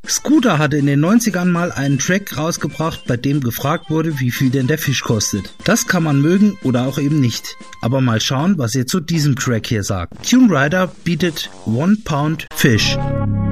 Scooter hatte in den 90ern mal einen Track rausgebracht, bei dem gefragt wurde, wie viel denn der Fisch kostet. Das kann man mögen oder auch eben nicht. Aber mal schauen, was ihr zu diesem Track hier sagt. Tune Rider bietet 1 Pound Fish.